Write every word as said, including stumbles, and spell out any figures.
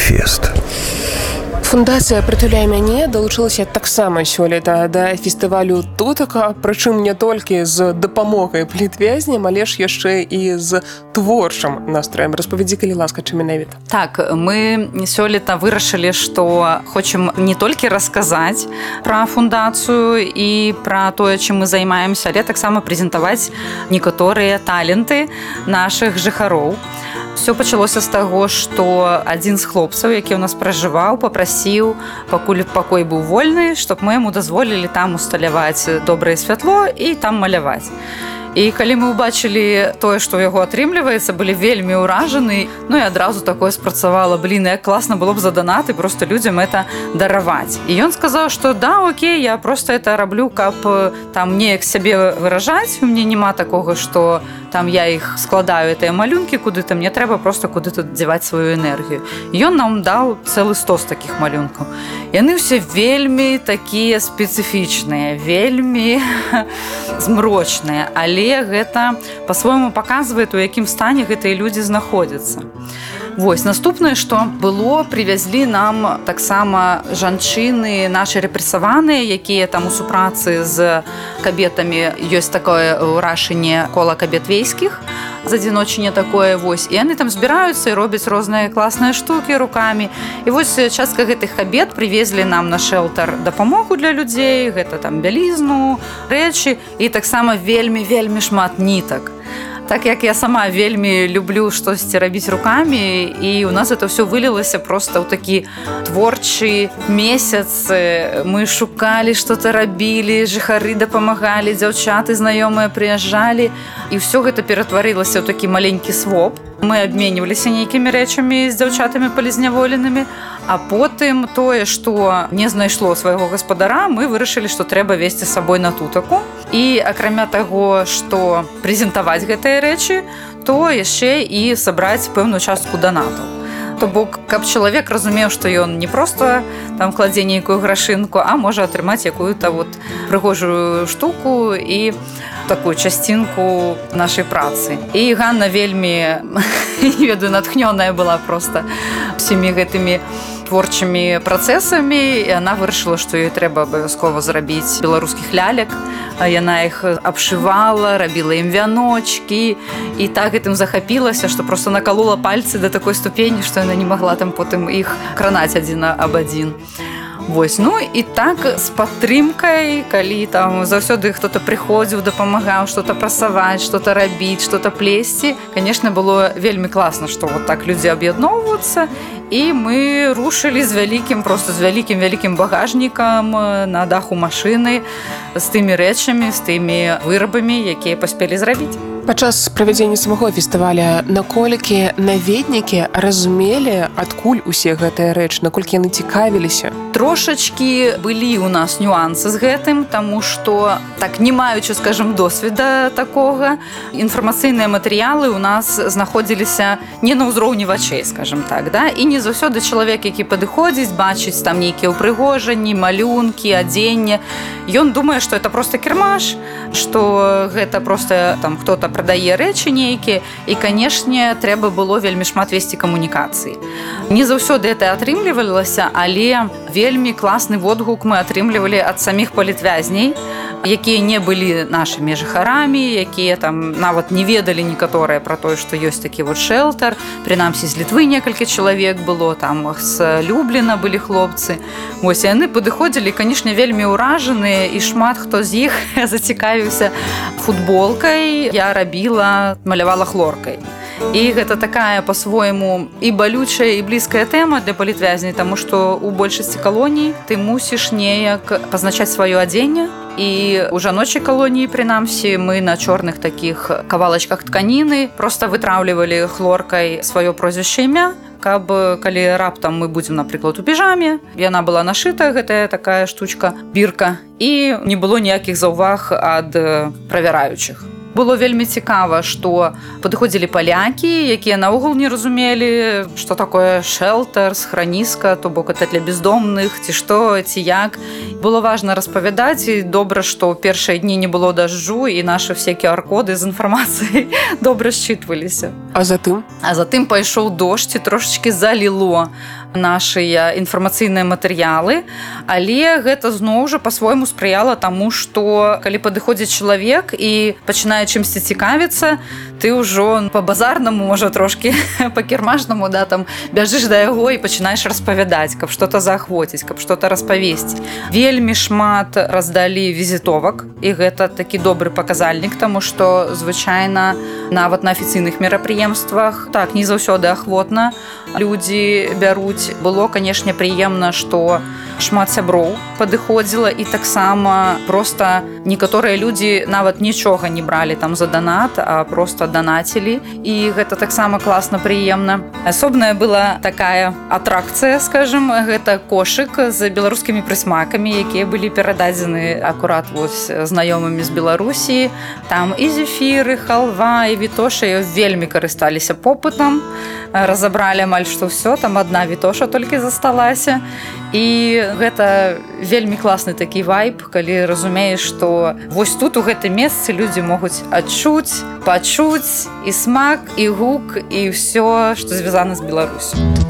фест. Фундацыя «Прытуляй мяне» далучылася таксама сёлета да фестывалю «Тутака», прычым не толькі з дапамогай палітвязням, але ж яшчэ і з творчым настроем. Распавядзі, калі ласка, чым менавіта. Так, мы сёлета вырашылі, што хочам не толькі расказаць пра фундацыю і пра тое, чым мы займаемся, але таксама прэзентаваць некаторыя таленты нашых жыхароў. Все пачалося з таго, што адзін з хлопцаў, які ў нас пражываў, папрасіў, пакуль пакой быў вольны, чтоб мы яму дазволілі там усталяваць добрае святло і там маляваць. І калі мы ўбачылі тое, што ў яго атрымліваецца, былі вельмі ўражаны, ну і адразу такое спрацавала, блін, як класна было б за данаты проста людзям это дараваць. І ён сказаў, што да, окей, я проста это раблю, каб там неяк сябе выражаць, у мяне няма такога, што там я іх складаю, гэтыя малюнкі куды-то, мне трэба проста куды-то дзяваць сваю энергію. І ён нам даў цэлы стос такіх малюнкаў. Яны ўсе вельмі такія спецыфічныя, вельмі змрочныя, але гэта па-свойму паказвае, у якім стане гэтыя людзі знаходзяцца. Вось, наступнае, што было, прывязлі нам таксама жанчыны нашы рэпрэсаваныя, якія там у супрацы з кабетамі, ёсць такое ўрашэнне кола кабет вейскіх, з адзіночання такое, вось, і яны там збіраюцца і робяць розныя класныя штукі рукамі. І вось частка гэтых кабет прывезлі нам на шэлтар дапамогу для людзей, гэта там бялізну, рэчы і таксама вельмі-вельмі шмат нітак. Так як я сама вельмі люблю штосьці рабіць рукамі, і у нас это ўсё вылілася проста ў такі творчы месяц. Мы шукалі, што-то рабілі, жыхары дапамагалі, дзяўчаты знаёмыя прыязджалі, і ўсё гэта ператварылася ў такі маленькі своп. Мы абменьваліся нейкімі рэчамі з дзяўчатамі палізняволенымі, а потым тое, што не знайшло свайго гаспадара, мы вырашылі, што трэба весці з сабой на тутаку. І акрамя таго, што прэзентаваць гэтыя рэчы, то яшчэ і сабраць пэўную частку данатаў. То бок, каб чалавек разумеў, што ён не проста там кладзе нейкую грашынку, а можа атрымаць якую-то вот прыгожую штуку і такую частинку нашай працы. І Ганна вельмі, не ведаю, натхнёная была проста всімі гэтымі творчымі працэсамі, і яна вырашыла, што ёй трэба абавязкова зрабіць беларускіх лялек. Яна іх абшывала, рабіла ім вяночкі, і так гэтым захапілася, што проста накалола пальцы да такой ступені, што яна не магла там потым іх кранаць адзін аб адзін. Вось, ну і так з падтрымкай, калі там заўсёды хто-то прыходзіў, дапамагаў што-то прасаваць, што-то рабіць, што-то плесці, канешне, было вельмі класна, што вот так людзі аб'ядноўваюцца, і мы рушылі з вялікім, проста з вялікім-вялікім багажнікам на даху машыны з тымі рэчамі, з тымі вырабамі, якія паспелі зрабіць. Падчас правядзення самого фестываля наколькі наведнікі разумелі, адкуль усе гэтыя рэчы, наколькі яны цікавіліся? Трошачкі былі ў нас нюансы з гэтым, таму што, так, не маючы, скажем, досведа такога, інфармацыйныя матэрыялы ў нас знаходзіліся не на ўзроўні вачэй, скажем так, да? І не заўсёды чалавек, які падыходзіць, бачыць там нейкія ўпрыгожанні, малюнкі, адзенне, ён думае, што это проста кірмаш, што гэта проста там хто-то прадае рэчы нейкія, і, канешне, трэба было вельмі шмат весці камунікацыі. Не заўсёды это атрымлівалася, але вельмі класны водгук мы атрымлівалі ад саміх палітвязней, якія не былі нашымі жыхарамі, якія там нават не ведалі некаторыя пра тое, што ёсць такі вот шэлтар. Прынамсі, з Літвы некалькі чалавек было, там з Любліна былі хлопцы. Вось, яны падыходзілі, канешне, вельмі ўражаныя, і шмат хто з іх зацікавіўся футболкай. Я рабіла, малявала хлоркай. І гэта такая па-свойму і балючая, і блізкая тэма для палітвязней, таму што ў большасці калоній ты мусіш неяк пазначаць сваё адзенне. І ў жаночай калоніі, прынамсі, мы на чорных такіх кавалачках тканіны проста вытраўлівалі хлоркай сваё прозвішча, імя, каб калі раптам мы будзем, напрыклад, у піжаме, яна была нашыта, гэтая такая штучка, бірка, і не было ніякіх заўваг ад правяраючых. Было вельмі цікава, што падыходзілі палякі, якія наогул не разумелі, што такое шэлтар, схраніска, то бок это для бездомных, ці што, ці як. Было важна распавядаць, і добра, што ў першыя дні не было дажджу, і нашы все ку ар-коды з інфармацыяй добра счытваліся. А затым? А затым пайшоў дождж, і трошачкі заліло нашыя інфармацыйныя матэрыялы, але гэта зноў жа па-свойму спрыяла таму, што калі падыходзіць чалавек і пачынае чымсьці цікавіцца, ты ўжо па-базарнаму, можа, трошкі па-кірмашнаму, да, там, бяжыш да яго і пачынаеш распавядаць, каб што-то заахвоціць, каб што-то распавесці. Вельмі шмат раздалі візітовак, і гэта такі добры паказальнік, таму што звычайна нават на афіцыйных мерапрыемствах так не заўсёды ахвотна людзі бяруць. Было, канешне, прыемна, што шмат сяброў падыходзіла, і таксама проста некаторыя людзі нават нічога не бралі там за данат, а проста данацілі, і гэта таксама класна, прыемна. Асобная была такая атракцыя, скажем, гэта кошык з беларускімі прысмакамі, якія былі перададзены акурат вось знаёмымі з Беларусі. Там і зефіры, халва, і вітоша вельмі карысталіся попытам, разабралі амаль што ўсё, там адна вітоша толькі засталася. І гэта вельмі класны такі вайб, калі разумееш, што вось тут у гэтым месцы людзі могуць адчуць, пачуць і смак, і гук, і ўсё, што звязана з Беларусю.